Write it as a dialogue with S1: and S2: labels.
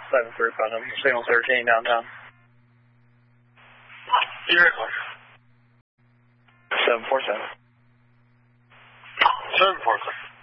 S1: 7 group on them, signal 13 downtown.
S2: You're clear.
S1: 747.
S2: 7-4 clear.